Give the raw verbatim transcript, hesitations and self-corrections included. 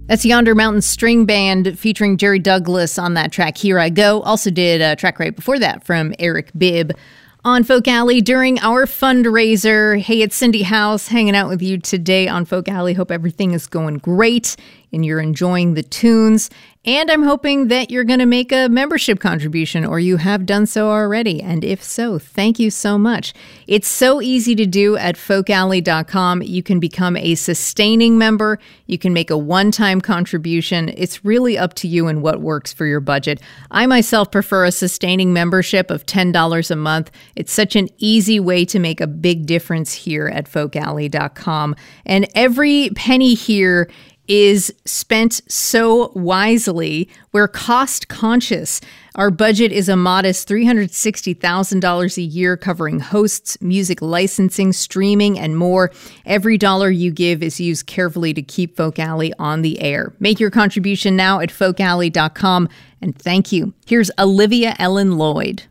That's Yonder Mountain String Band featuring Jerry Douglas on that track, Here I Go. Also did a track right before that from Eric Bibb on Folk Alley during our fundraiser. Hey, it's Cindy House hanging out with you today on Folk Alley. Hope everything is going great and you're enjoying the tunes. And I'm hoping that you're going to make a membership contribution, or you have done so already. And if so, thank you so much. It's so easy to do at folk alley dot com. You can become a sustaining member. You can make a one-time contribution. It's really up to you and what works for your budget. I myself prefer a sustaining membership of ten dollars a month. It's such an easy way to make a big difference here at folk alley dot com. And every penny here is spent so wisely. We're cost conscious. Our budget is a modest three hundred sixty thousand dollars a year, covering hosts, music licensing, streaming, and more. Every dollar you give is used carefully to keep Folk Alley on the air. Make your contribution now at folk alley dot com, and thank you. Here's Olivia Ellen Lloyd.